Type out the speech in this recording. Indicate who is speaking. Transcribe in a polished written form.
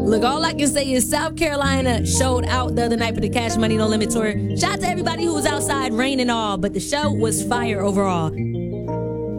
Speaker 1: Look, all I can say is South Carolina showed out the other night for the Cash Money No Limit tour. Shout out to everybody who was outside, rain and all, but the show was fire overall.